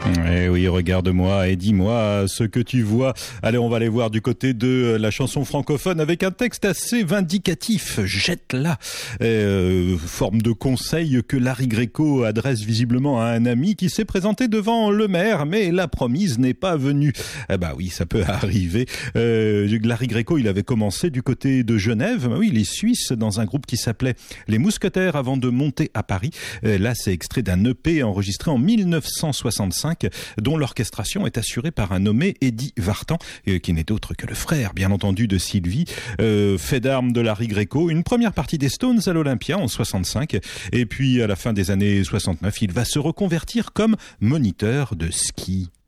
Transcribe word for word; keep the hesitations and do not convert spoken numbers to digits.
Eh oui, regarde-moi et dis-moi ce que tu vois. Allez, on va aller voir du côté de la chanson francophone avec un texte assez vindicatif. Jette-la. Euh, forme de conseil que Larry Greco adresse visiblement à un ami qui s'est présenté devant le maire, mais la promise n'est pas venue. Eh bah oui, ça peut arriver. Euh, Larry Greco, il avait commencé du côté de Genève. Oui, les Suisses, dans un groupe qui s'appelait Les Mousquetaires avant de monter à Paris. Euh, là, c'est extrait d'un E P enregistré en mille neuf cent soixante-cinq dont l'orchestration est assurée par un nommé Eddie Vartan, euh, qui n'est autre que le frère, bien entendu, de Sylvie, euh, fait d'armes de Larry Greco. Une première partie des Stones à l'Olympia en soixante-cinq, et puis à la fin des années soixante-neuf, il va se reconvertir comme moniteur de ski.